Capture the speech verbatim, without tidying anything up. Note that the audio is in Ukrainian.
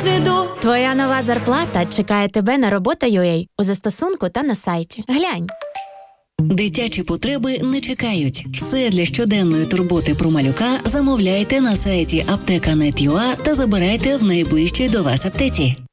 досвіду. Твоя нова зарплата чекає тебе на робота.ua у застосунку та на сайті. Глянь. Дитячі потреби не чекають. Все для щоденної турботи про малюка замовляйте на сайті аптека точка нет точка ю а та забирайте в найближчій до вас аптеці.